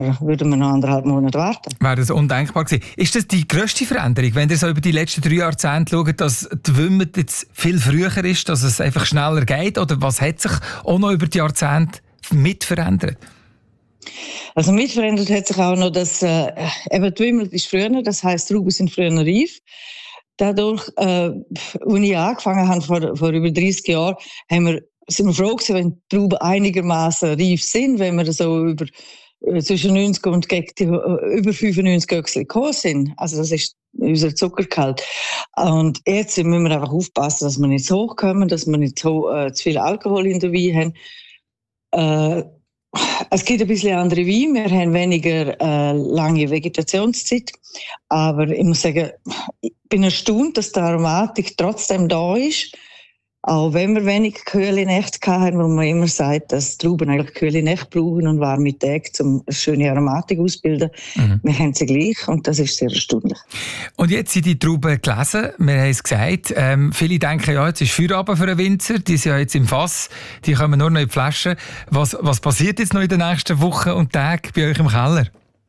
würden wir noch 1,5 Monate warten. Wäre das undenkbar gewesen. Ist das die grösste Veränderung, wenn ihr so über die letzten 3 Jahrzehnte schaut, dass die Wimmet jetzt viel früher ist, dass es einfach schneller geht? Oder was hat sich auch noch über die Jahrzehnte mit verändert? Also mit verändert hat sich auch noch, dass eben die Wimmet ist früher, das heisst, die Trauben sind früher reif. Dadurch, als ich angefangen habe, vor über 30 Jahren, sind wir froh gewesen, wenn die Trauben einigermaßen reif sind, wenn wir so über zwischen 90 und über 95 Göchsel gekommen sind. Also das ist unser Zuckergehalt. Und jetzt müssen wir einfach aufpassen, dass wir nicht so hochkommen, dass wir nicht so zu viel Alkohol in der Wein haben. Es gibt ein bisschen andere Weine, wir haben weniger lange Vegetationszeit. Aber ich muss sagen, ich bin erstaunt, dass die Aromatik trotzdem da ist. Auch wenn wir wenig kühle Nächte hatten, wo man immer sagt, dass Trauben eigentlich kühle Nächte brauchen und warme Tage, um eine schöne Aromatik auszubilden. Wir haben sie gleich und das ist sehr erstaunlich. Und jetzt sind die Trauben gelesen, wir haben es gesagt. Viele denken, ja, jetzt ist Feierabend für einen Winzer, die sind ja jetzt im Fass, die kommen nur noch in die Flaschen. Was passiert jetzt noch in den nächsten Wochen und Tagen bei euch im Keller?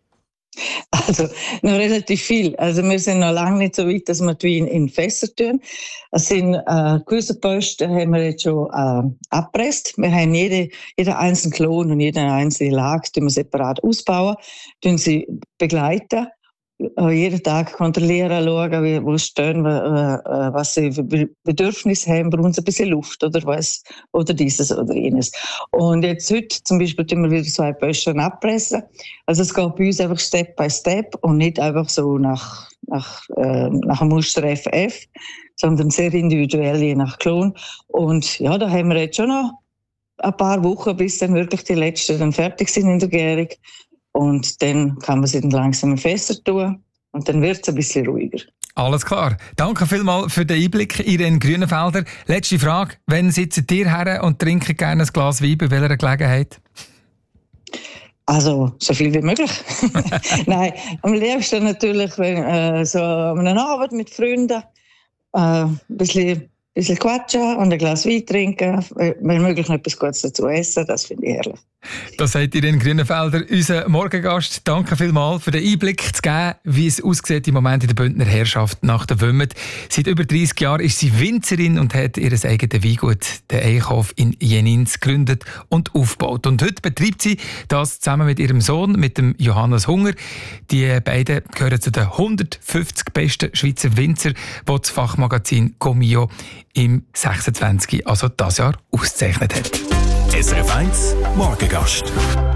Also, noch relativ viel. Also, wir sind noch lange nicht so weit, dass wir die Weine in Fässer tun. Es sind, gewisse Posten haben wir jetzt schon, abgepresst. Wir haben jeder einzelne Klon und jede einzelne Lage, die wir separat ausbauen, tun sie begleiten. Jeden Tag kontrollieren, schauen, wo sie stehen, was sie für Bedürfnisse haben, brauchen sie ein bisschen Luft oder was, oder dieses oder jenes. Und jetzt heute zum Beispiel tun wir wieder 2 Böschen abpressen. Also es geht bei uns einfach Step by Step und nicht einfach so nach einem Muster FF, sondern sehr individuell, je nach Klon. Und ja, da haben wir jetzt schon noch ein paar Wochen, bis dann wirklich die letzten dann fertig sind in der Gärung. Und dann kann man sie dann langsam in Fässer tun und dann wird es ein bisschen ruhiger. Alles klar. Danke vielmals für den Einblick, Irene Grünenfelder. Letzte Frage. Wann sitzt ihr her und trinkt gerne ein Glas Wein, bei welcher Gelegenheit? Also, so viel wie möglich. Nein, am liebsten natürlich, wenn so an einem Abend mit Freunden ein bisschen quatschen und ein Glas Wein trinken, wenn möglich noch etwas Gutes dazu essen, das finde ich herrlich. Das sagt Irene Grünenfelder, unser Morgengast. Danke vielmals für den Einblick zu geben, wie es aussieht im Moment in der Bündner Herrschaft nach der Wimmet. Seit über 30 Jahren ist sie Winzerin und hat ihr eigenes Weingut, den Eichhof in Jenins, gegründet und aufgebaut. Und heute betreibt sie das zusammen mit ihrem Sohn, mit dem Johannes Hunger. Die beiden gehören zu den 150 besten Schweizer Winzer, die das Fachmagazin Comio im 26, also das Jahr, ausgezeichnet hat. SRF 1 Morgengast.